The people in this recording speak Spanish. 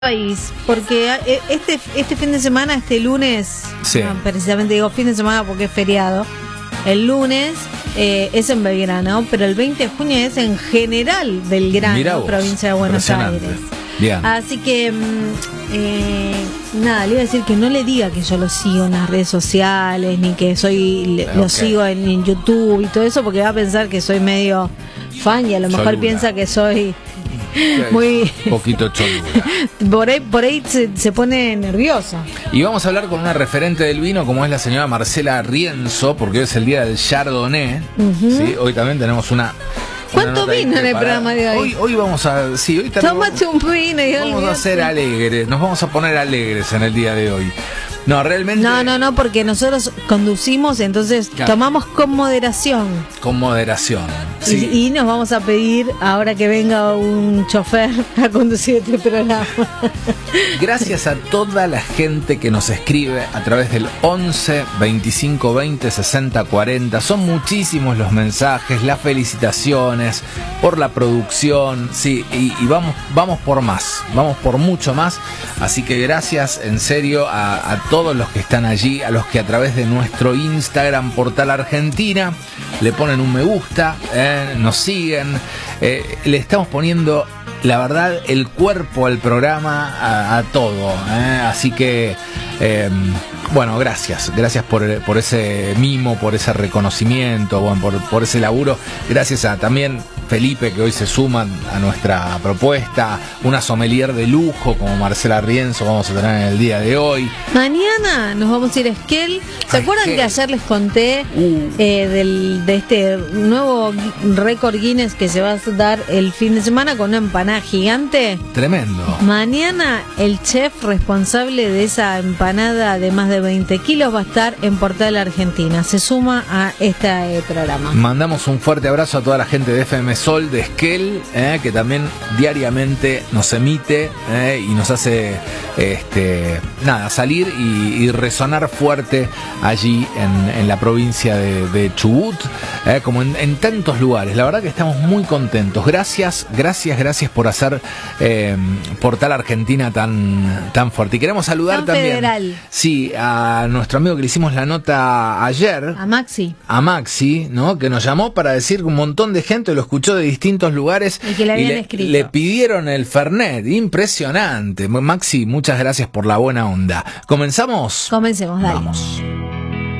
país, porque este fin de semana, este lunes, sí. No, precisamente digo fin de semana porque es feriado, el lunes es en Belgrano, pero el 20 de junio es en General Belgrano, provincia de Buenos Aires. Bien. Así que nada, le iba a decir que no le diga que yo lo sigo en las redes sociales, ni que lo sigo en YouTube y todo eso, porque va a pensar que soy medio fan y a lo mejor piensa que soy muy poquito cholula. por ahí se pone nerviosa. Y vamos a hablar con una referente del vino como es la señora Marcela Rienzo, porque hoy es el día del Chardonnay. ¿Sí? Hoy también tenemos una ¿cuánto vino en el programa de hoy? Hoy vamos a... Sí, hoy tómate un vino y vamos a ser alegres, nos vamos a poner alegres en el día de hoy. No, realmente... No, porque nosotros conducimos, entonces tomamos con moderación. Con moderación, sí. Y nos vamos a pedir ahora que venga un chofer a conducir este programa. Gracias a toda la gente que nos escribe a través del 11 25 20 60 40. Son muchísimos los mensajes, las felicitaciones por la producción, sí, y vamos por más, vamos por mucho más. Así que gracias en serio a todos los que están allí, a los que a través de nuestro Instagram Portal Argentina le ponen un me gusta, nos siguen, le estamos poniendo la verdad el cuerpo al programa, a todo, así que bueno, gracias por ese mimo, por ese reconocimiento, bueno, por ese laburo. Gracias a también Felipe, que hoy se suman a nuestra propuesta, una sommelier de lujo como Marcela Rienzo vamos a tener en el día de hoy. Mañana nos vamos a ir a Esquel. ¿Se acuerdan que ayer les conté de este nuevo récord Guinness que se va a dar el fin de semana con una empanada gigante? Tremendo. Mañana el chef responsable de esa empanada de más de 20 kilos va a estar en Portal Argentina. Se suma a este programa. Mandamos un fuerte abrazo a toda la gente de FM Sol de Esquel, que también diariamente nos emite y nos hace salir y resonar fuerte allí en la provincia de Chubut, como en tantos lugares. La verdad que estamos muy contentos. Gracias por hacer Portal Argentina tan fuerte. Y queremos saludar tan también federal. Sí, a nuestro amigo que le hicimos la nota ayer, a Maxi, ¿no? Que nos llamó para decir que un montón de gente lo escuchó de distintos lugares y que le habían escrito. Le pidieron el Fernet. Impresionante. Maxi, muchas gracias por la buena onda. ¿Comenzamos? Comencemos, dale. Vamos.